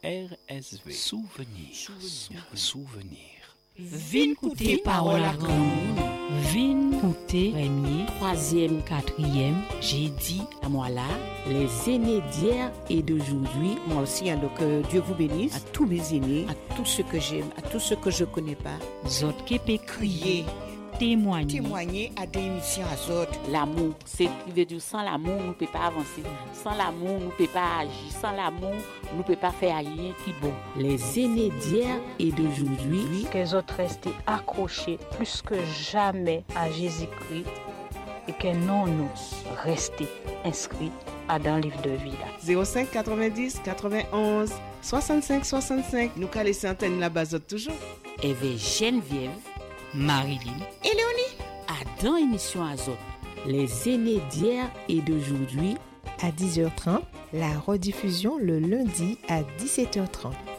RSV. Souvenir. Vin koute parole à grand. Vin koute premier, troisième, quatrième. J'ai dit à moi là, les aînés d'hier et d'aujourd'hui. Moi aussi, hein, donc Dieu vous bénisse. À tous mes aînés, à tous ceux que j'aime, à tous ceux que je connais pas. Zot qui peut crier, témoigner à des émissions à Zot. L'amour, c'est qui veut dire sans l'amour, nous ne pouvons pas avancer. Sans l'amour, nous ne pouvons pas agir. Sans l'amour, nous ne pouvons pas faire rien qui bon. Les aînés d'hier et d'aujourd'hui. Que les autres restent accrochés plus que jamais à Jésus-Christ et que nous restons inscrits dans le livre de vie. 05 90 91 65 65. Nous calons les antennes là-bas toujours. Et vers Geneviève, Marilyn et Léonie. Dans l'émission Azot. Les aînés d'hier et d'aujourd'hui. À 10h30, la rediffusion le lundi à 17h30.